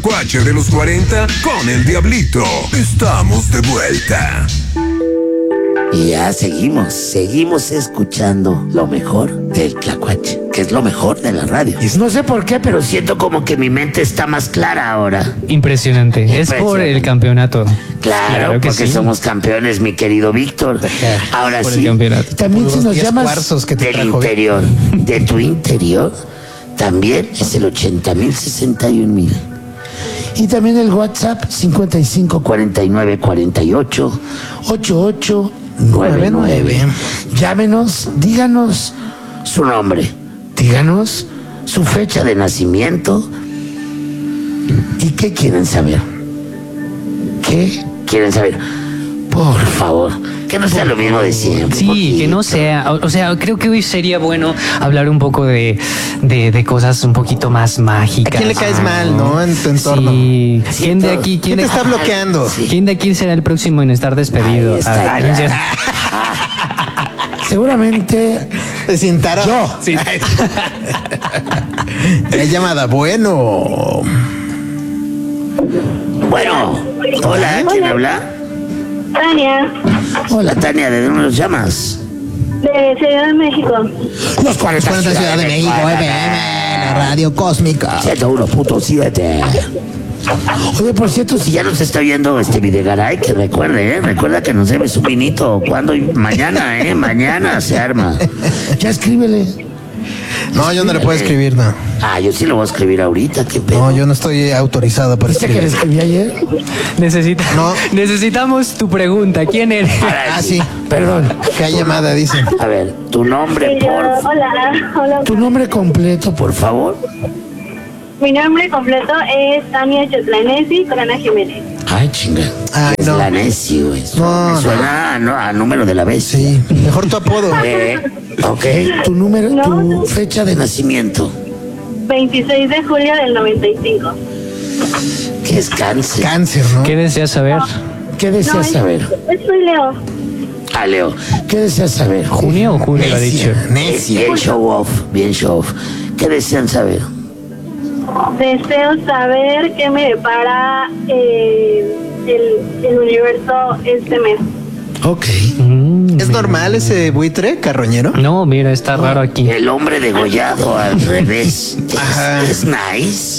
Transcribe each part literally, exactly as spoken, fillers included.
Tlacuache de los cuarenta con el Diablito. Estamos de vuelta. Y ya seguimos, seguimos escuchando lo mejor del Tlacuache, que es lo mejor de la radio. No sé por qué, pero siento como que mi mente está más clara ahora. Impresionante, es por el campeonato. Claro, claro que porque sí. Somos campeones, mi querido Víctor. Ahora por sí. El campeonato. También si nos llamas que te del trajo, interior, de tu interior, también es el ochenta mil sesenta y un mil. Y también el WhatsApp cincuenta y cinco cuarenta y nueve cuarenta y ocho ochenta y ocho noventa y nueve. Llámenos, díganos su nombre, díganos su fecha de nacimiento y qué quieren saber. ¿Qué quieren saber? Por favor, que no sea lo mismo de siempre. Sí, poquito. Que no sea, o, o sea, creo que hoy sería bueno hablar un poco de, de, de cosas un poquito más mágicas. ¿A quién le caes mal, no? En tu entorno. Sí. ¿Quién de aquí? ¿Quién, ¿Quién te está bloqueando? Sí. ¿Quién de aquí será el próximo en estar despedido? Está, Ay, seguramente te sientará. Yo. Sí. Hay llamada. Bueno. Bueno. Hola, ¿quién habla? Tania. Hola, Tania, ¿de dónde nos llamas? De Ciudad de México. Los cuarenta de Ciudad de México, F M, la radio cósmica. ciento uno punto siete. Oye, por cierto, si ya nos está oyendo este Videgaray, que recuerde, ¿eh? Recuerda que nos debe su vinito. ¿Cuándo? Mañana, ¿eh? Mañana se arma. Ya escríbele. No, yo no le puedo escribir, no. Ah, yo sí lo voy a escribir ahorita, qué pedo. No, yo no estoy autorizado para escribir. ¿Viste que le escribí ayer? Necesita, no. Necesitamos tu pregunta. ¿Quién eres? Ah, sí. Perdón. ¿Qué hay llamada, dice? A ver, tu nombre, Yo, por hola, hola. Tu nombre completo, por favor. Mi nombre completo es Tania Chotlanesi Corona Jiménez. Ay, chinga. Ay, es no. la Nesi, güey. No, Me suena no. a, a número de la vez. Sí, mejor tu apodo. Eh, ok, tu número, No, tu no. fecha de nacimiento. veintiséis de julio del noventa y cinco. ¿Qué es cáncer? Cáncer, ¿no? ¿Qué deseas saber? ¿Qué deseas No, es- saber? es- Soy Leo. Ah, Leo, ¿qué deseas saber? ¿Junio o julio ha dicho? Necia. Bien show off, bien show off. ¿Qué desean saber? Deseo saber qué me depara eh, el, el universo este mes. Ok. Mm, ¿Es normal ese buitre carroñero? No, mira, está raro aquí. El hombre degollado al revés. Ajá. Es, es nice.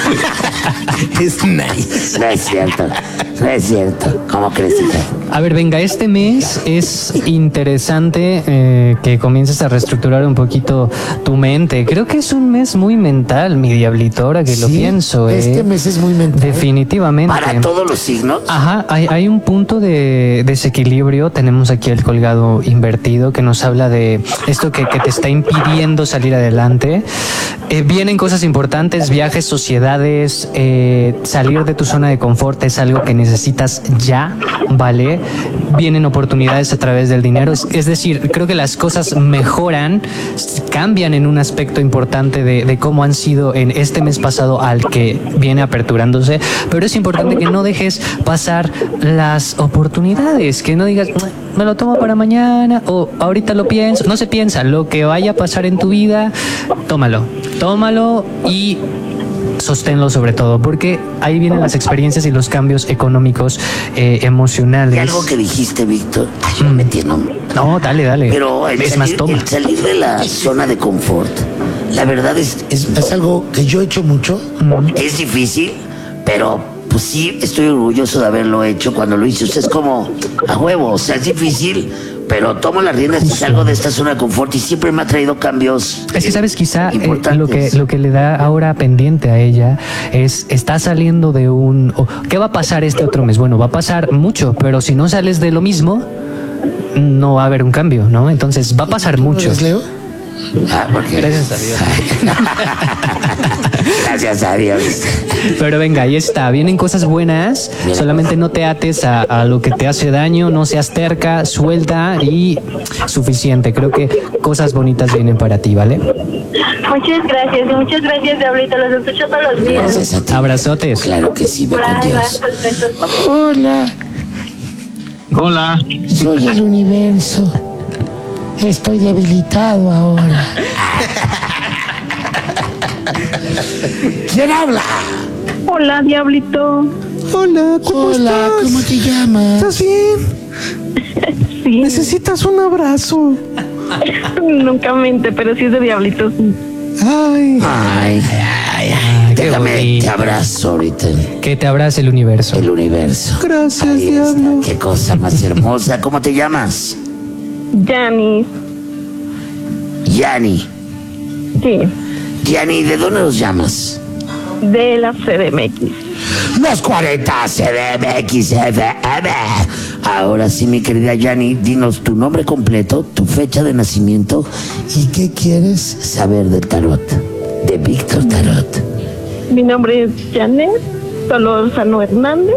Es nice. No es cierto. No es cierto. ¿Cómo crees, hija? A ver, venga, este mes es interesante eh, que comiences a reestructurar un poquito tu mente. Creo que es un mes muy mental, mi diablito, ahora que lo Sí, pienso. este eh. mes es muy mental. Definitivamente. Para todos los signos. Ajá, hay, hay un punto de desequilibrio. Tenemos aquí el colgado invertido que nos habla de esto que, que te está impidiendo salir adelante. Eh, vienen cosas importantes, viajes, sociedades, eh, salir de tu zona de confort es algo que necesitas ya, ¿vale? Vienen oportunidades a través del dinero. Es, es decir, creo que las cosas mejoran, cambian en un aspecto importante de, de cómo han sido en este mes pasado al que viene aperturándose. Pero es importante que no dejes pasar las oportunidades, que no digas, me lo tomo para mañana o ahorita lo pienso. No se piensa, lo que vaya a pasar en tu vida, tómalo, tómalo y sosténlo sobre todo, porque ahí vienen las experiencias y los cambios económicos, eh, emocionales. Y algo que dijiste, Víctor, ay, me metí, no. No, dale, dale. Pero el es salir, más, toma. el salir de la zona de confort, la verdad es, es, es algo que yo he hecho mucho. Mm. Es difícil, pero pues sí, estoy orgulloso de haberlo hecho cuando lo hice. O sea, es como a huevo, o sea, es difícil, pero tomo las riendas y salgo de esta zona de confort y siempre me ha traído cambios. Es que sabes, quizá eh, importantes. lo que lo que le da ahora pendiente a ella es está saliendo de un oh, ¿qué va a pasar este otro mes? Bueno, va a pasar mucho, pero si no sales de lo mismo, no va a haber un cambio, ¿no? Entonces va a pasar mucho. ¿Eres Leo? Ah, porque... Gracias a Dios. Gracias a Dios. Pero venga, ahí está. Vienen cosas buenas. Bien. Solamente no te ates a, a lo que te hace daño. No seas terca, suelta y suficiente. Creo que cosas bonitas vienen para ti, ¿vale? Muchas gracias, y muchas gracias, Diablito. Los escucho todos los días. Gracias a ti. Abrazotes. Claro que sí, ve con Bye, Dios. bye, perfecto. Hola, Hola. soy el universo. Estoy debilitado ahora. ¿Quién habla? Hola, Diablito. Hola, ¿cómo Hola, estás? ¿cómo te llamas? ¿Estás bien? Sí, Necesitas un abrazo. nunca mente, pero sí es de Diablito. Sí. Ay, Ay, ay, ay. qué Déjame, bonito. te abrazo ahorita. Que te abrace el universo. El universo. gracias, Ahí está. diablo. Qué cosa más hermosa. ¿Cómo te llamas? Janice. Yani. Sí, Yani, ¿de dónde nos llamas? de la C D M X. Los cuarenta C D M X F M. Ahora sí, mi querida Yani, dinos tu nombre completo, tu fecha de nacimiento y qué quieres saber del tarot, de Víctor Tarot. Mi nombre es Janet Solórzano Hernández.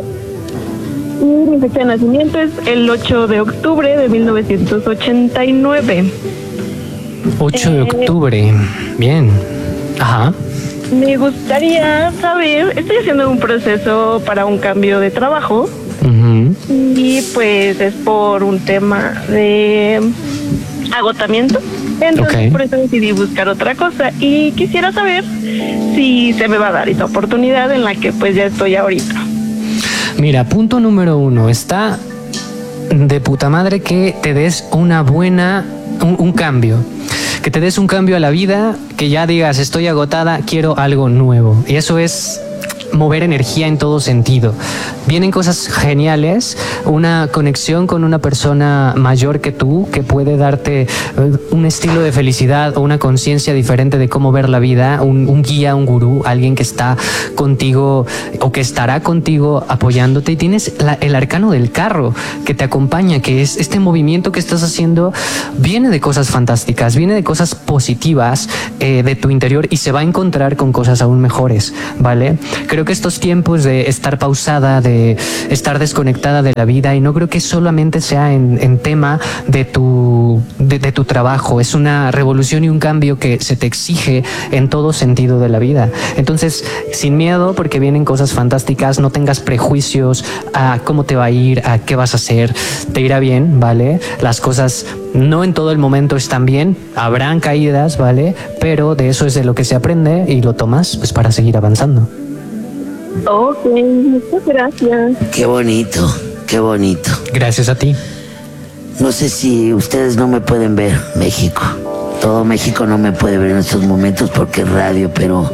Y mi fecha de nacimiento es el ocho de octubre de mil novecientos ochenta y nueve. ocho de octubre. Bien. Ajá. Me gustaría saber, estoy haciendo un proceso para un cambio de trabajo Ujú. y pues es por un tema de agotamiento. Entonces Ok. por eso decidí buscar otra cosa y quisiera saber si se me va a dar esa oportunidad en la que pues ya estoy ahorita. Mira, punto número uno. Está de puta madre que te des una buena, un, un cambio. Que te des un cambio a la vida, que ya digas, estoy agotada, quiero algo nuevo. Y eso es mover energía en todo sentido. Vienen cosas geniales, una conexión con una persona mayor que tú que puede darte eh, un estilo de felicidad o una conciencia diferente de cómo ver la vida, un, un guía, un gurú, alguien que está contigo o que estará contigo apoyándote, y tienes la- el arcano del carro que te acompaña, que es este movimiento que estás haciendo, viene de cosas fantásticas, viene de cosas positivas eh, de tu interior y se va a encontrar con cosas aún mejores, ¿vale? Creo que estos tiempos de estar pausada, de estar desconectada de la vida, y no creo que solamente sea en, en tema de tu, de, de tu trabajo, es una revolución y un cambio que se te exige en todo sentido de la vida. Entonces, sin miedo, porque vienen cosas fantásticas, no tengas prejuicios a cómo te va a ir, a qué vas a hacer, te irá bien, ¿vale? Las cosas no en todo el momento están bien, habrán caídas, ¿vale? Pero de eso es de lo que se aprende y lo tomas pues para seguir avanzando. Ok, muchas gracias. Qué bonito, qué bonito. Gracias a ti. No sé si ustedes no me pueden ver, México. Todo México no me puede ver en estos momentos porque es radio, pero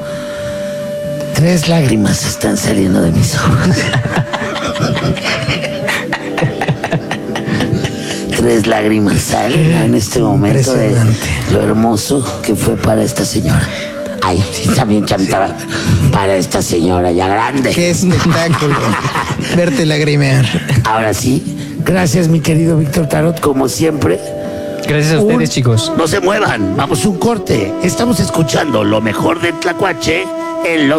tres lágrimas están saliendo de mis ojos. Tres lágrimas salen en este momento de lo hermoso que fue para esta señora. Ay, sí, también cantaba para esta señora ya grande. qué espectáculo. Verte lagrimear. Ahora sí, gracias mi querido Víctor Tarot, como siempre. Gracias a ustedes, Un- chicos. No se muevan, vamos un corte. Estamos escuchando lo mejor de Tlacuache en los